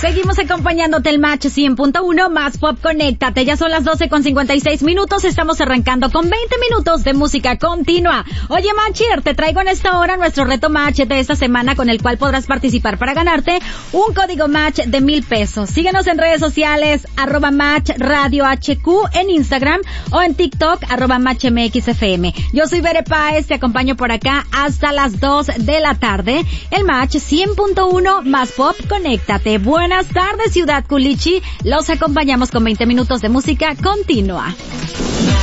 Seguimos acompañándote el Match 100.1 más Pop Conéctate. Ya son las 12:56. Estamos arrancando con 20 minutos de música continua. Oye, Matcher, te traigo en esta hora nuestro reto Match de esta semana, con el cual podrás participar para ganarte un código Match de 1,000 pesos. Síguenos en redes sociales, @Match Radio HQ en Instagram o en TikTok, @MatchMXFM. Yo soy Bere Páez, te acompaño por acá hasta las 2 de la tarde. El Match 100.1 más Pop Conéctate. Buenas tardes, Ciudad Culichi. Los acompañamos con 20 minutos de música continua.